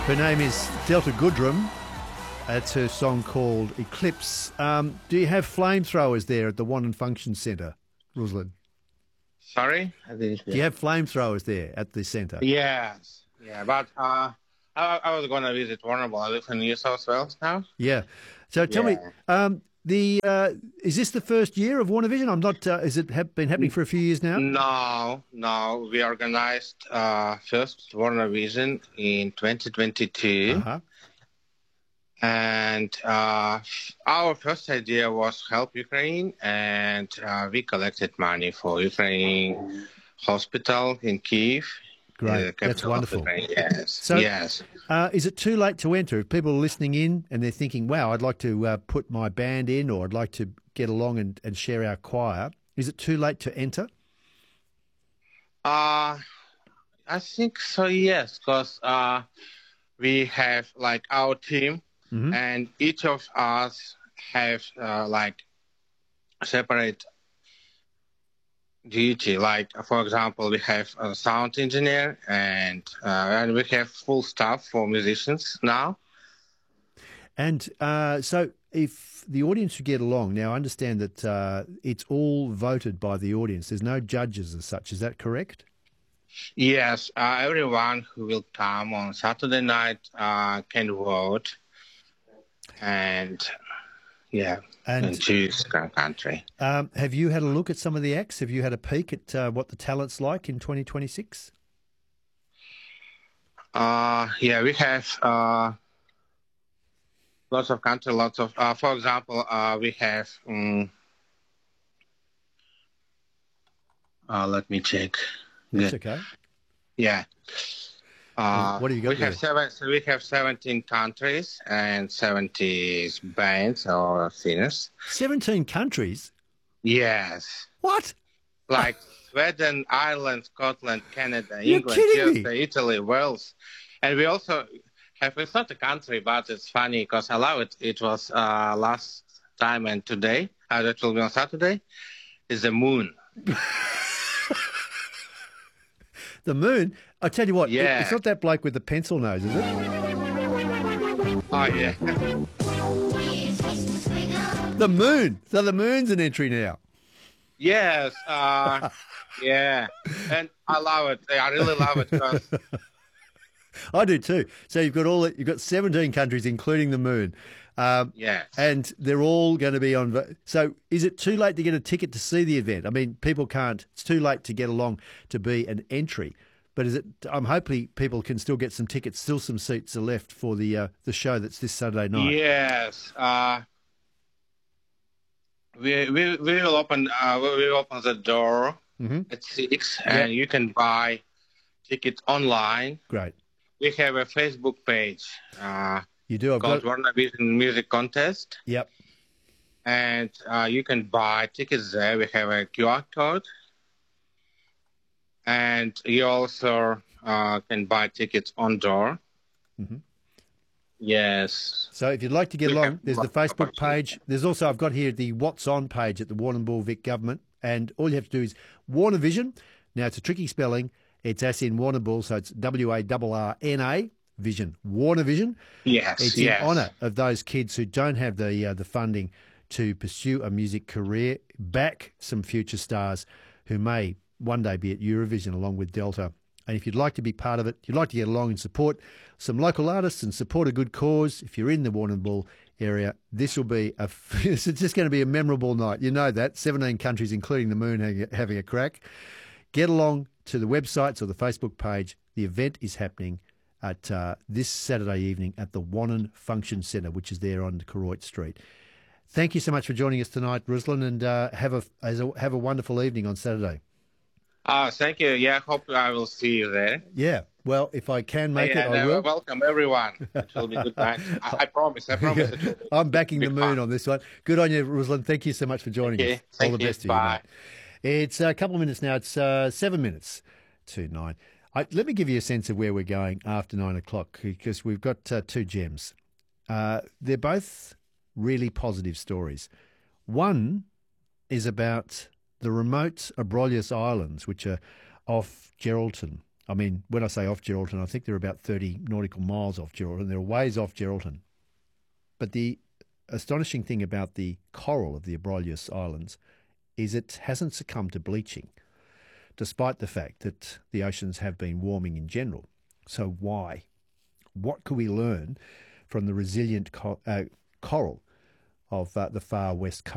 Her name is Delta Goodrum. That's her song called Eclipse. Do you have flamethrowers there at the Wannon Function Centre, Ruslan? Sorry? I didn't Do you have flamethrowers there at the centre? Yes. Yeah, but I was going to visit Warrnambool. I live in New South Wales now. Yeah. So tell me, is this the first year of WannaVision? I'm not. Has it been happening for a few years now? No. We organized first WannaVision in 2022. Uh-huh. And our first idea was help Ukraine, and we collected money for Ukraine hospital in Kyiv. Great, that's wonderful. Yes. So, yes. Is it too late to enter? If people are listening in and they're thinking, wow, I'd like to put my band in, or I'd like to get along and share our choir, is it too late to enter? I think so, yes, because we have like our team. Mm-hmm. And each of us have like separate duty. Like, for example, we have a sound engineer and we have full staff for musicians now. And so if the audience should get along, now I understand that it's all voted by the audience. There's no judges as such. Is that correct? Yes. Everyone who will come on Saturday night can vote. And choose country. Have you had a look at some of the acts? Have you had a peek at what the talent's like in 2026? We have lots of country, lots of. For example, we have. Let me check. That's okay. Yeah. What have you got we have 17 countries and 70 bands or singers. 17 countries? Yes. What? Like Sweden, Ireland, Scotland, Canada, You're England, USA, Italy, Wales. And we also have, it's not a country, but it's funny because I love it. It was last time and today, that will be on Saturday, is the moon. The moon? I tell you what, yeah. It's not that bloke with the pencil nose, is it? Oh, yeah. The moon. So the moon's an entry now. Yes. Yeah. And I love it. I really love it. Because... I do too. So you've got 17 countries, including the moon. Yes. And they're all going to be on. So is it too late to get a ticket to see the event? I mean, people can't. It's too late to get along to be an entry. But is it? Hopefully people can still get some tickets. Still some seats are left for the show that's this Saturday night. Yes. We will open. We will open the door at 6, and you can buy tickets online. Great. We have a Facebook page. You do? Called WannaVision Music Contest. Yep. And you can buy tickets there. We have a QR code. And you also can buy tickets on door. Mm-hmm. Yes. So if you'd like to get along, there's the Facebook page. There's also, I've got here the What's On page at the Warrnambool Vic Government. And all you have to do is WannaVision. Now, it's a tricky spelling. It's as in Warrnambool, so it's WARRNA. Vision, WannaVision. Yes, it's in honour of those kids who don't have the funding to pursue a music career. Back some future stars who may one day be at Eurovision along with Delta. And if you'd like to be part of it, you'd like to get along and support some local artists and support a good cause, if you're in the Warrnambool area, this will be it's just going to be a memorable night. You know that. 17 countries, including the moon, having a crack. Get along to the websites or the Facebook page. The event is happening at this Saturday evening at the Wannon Function Centre, which is there on Koroit Street. Thank you so much for joining us tonight, Ruslan, and have a wonderful evening on Saturday. Thank you. Yeah, hope I will see you there. Yeah, well, if I can make it, I will. Welcome, everyone. It will be good night. I promise. It will be I'm backing the moon on this one. Good on you, Ruslan. Thank you so much for joining us. All the best to you. Bye. It's a couple of minutes now. It's 7 minutes to 9. Let me give you a sense of where we're going after 9 o'clock, because we've got two gems. They're both really positive stories. One is about the remote Abrolhos Islands, which are off Geraldton, I mean, when I say off Geraldton, I think they're about 30 nautical miles off Geraldton. They're ways off Geraldton. But the astonishing thing about the coral of the Abrolhos Islands is it hasn't succumbed to bleaching, despite the fact that the oceans have been warming in general. So why? What could we learn from the resilient coral of the far west coast?